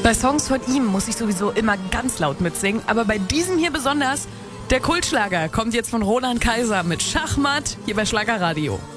Bei Songs von ihm muss ich sowieso immer ganz laut mitsingen, aber bei diesem hier besonders. Der Kultschlager kommt jetzt von Roland Kaiser mit Schachmatt hier bei Schlagerradio.